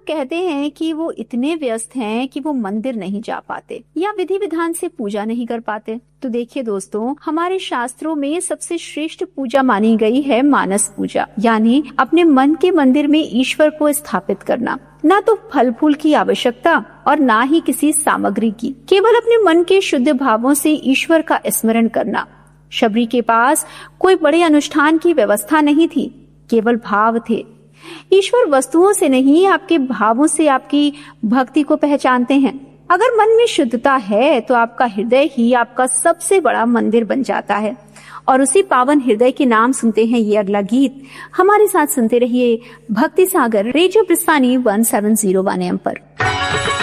लोग कहते हैं कि वो इतने व्यस्त हैं कि वो मंदिर नहीं जा पाते या विधि विधान से पूजा नहीं कर पाते। तो देखिए दोस्तों, हमारे शास्त्रों में सबसे श्रेष्ठ पूजा मानी गई है मानस पूजा, यानी अपने मन के मंदिर में ईश्वर को स्थापित करना। ना तो फल फूल की आवश्यकता और ना ही किसी सामग्री की, केवल अपने मन के शुद्ध भावों से ईश्वर का स्मरण करना। शबरी के पास कोई बड़े अनुष्ठान की व्यवस्था नहीं थी, केवल भाव थे। ईश्वर वस्तुओं से नहीं, आपके भावों से आपकी भक्ति को पहचानते हैं। अगर मन में शुद्धता है तो आपका हृदय ही आपका सबसे बड़ा मंदिर बन जाता है। और उसी पावन हृदय के नाम सुनते हैं ये अगला गीत। हमारे साथ सुनते रहिए भक्ति सागर रेडियो प्रस्थानी 1701 AM पर।